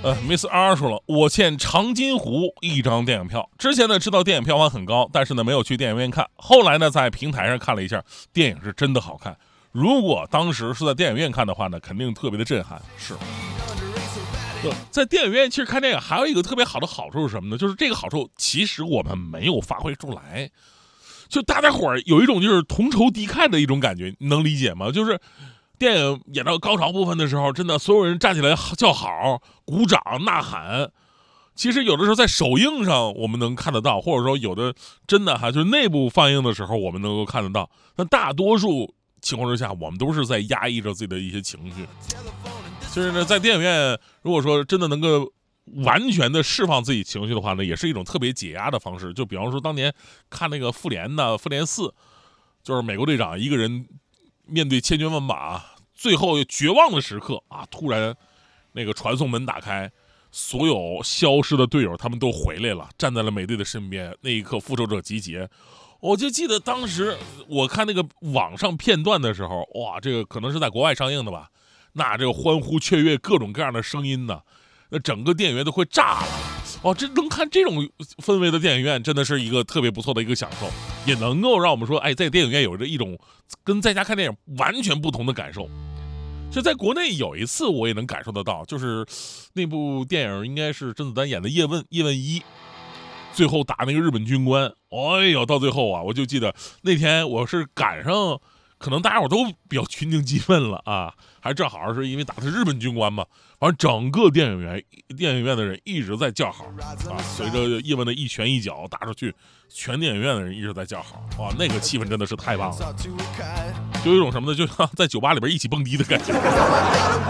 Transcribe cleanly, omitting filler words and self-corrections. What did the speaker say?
Miss R 说了，我欠长津湖一张电影票。之前呢知道电影票房很高，但是呢没有去电影院看。后来呢在平台上看了一下，电影是真的好看。如果当时是在电影院看的话呢，肯定特别的震撼。是，在电影院其实看电影还有一个特别好的好处是什么呢？就是这个好处其实我们没有发挥出来。就大家伙儿有一种就是同仇敌忾的一种感觉，你能理解吗？就是电影演到高潮部分的时候，真的所有人站起来叫好、鼓掌、呐喊。其实有的时候在首映上我们能看得到，或者说有的真的就是内部放映的时候我们能够看得到。但大多数情况之下，我们都是在压抑着自己的一些情绪。就是呢，在电影院如果说真的能够完全的释放自己情绪的话呢，也是一种特别解压的方式。就比方说当年看那个复联的复联4，就是美国队长一个人面对千军万马，最后绝望的时刻啊，突然那个传送门打开，所有消失的队友他们都回来了，站在了美队的身边。那一刻复仇者集结，我就记得当时我看那个网上片段的时候，哇，这个可能是在国外上映的吧，那这个欢呼雀跃各种各样的声音呢，那整个电影院都会炸了。哦，这能看这种氛围的电影院，真的是一个特别不错的一个享受，也能够让我们说，哎，在电影院有着一种跟在家看电影完全不同的感受。就在国内有一次我也能感受得到，就是那部电影应该是甄子丹演的叶问一，最后打那个日本军官，哎呦，到最后啊，我就记得那天我是赶上，可能大家伙都比较群情激愤了啊，还正好是因为打的是日本军官嘛，反正整个电影院的人一直在叫好啊，随着叶问的一拳一脚打出去，全电影院的人一直在叫好，哇，那个气氛真的是太棒了，就有一种什么呢，就像在酒吧里边一起蹦迪的感觉。